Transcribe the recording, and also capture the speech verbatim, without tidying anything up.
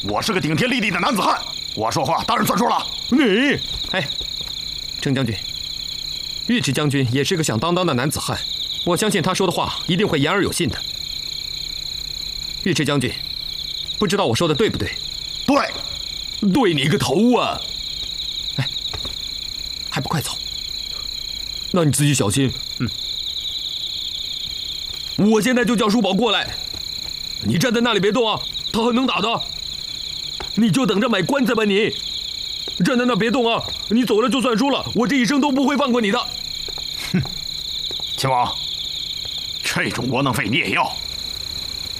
我是个顶天立地的男子汉，我说话当然算数了。 你，哎，郑将军，尉迟将军也是个响当当的男子汉，我相信他说的话一定会言而有信的。尉迟将军，不知道我说的对不对？ 对， 对你个头啊！ 哎，还不快走！ 那你自己小心。 嗯。 我现在就叫叔宝过来，你站在那里别动啊，他很能打的。你就等着买棺材吧你！站在那别动啊，你走了就算输了，我这一生都不会放过你的。 哼，秦王，这种窝囊废你也要？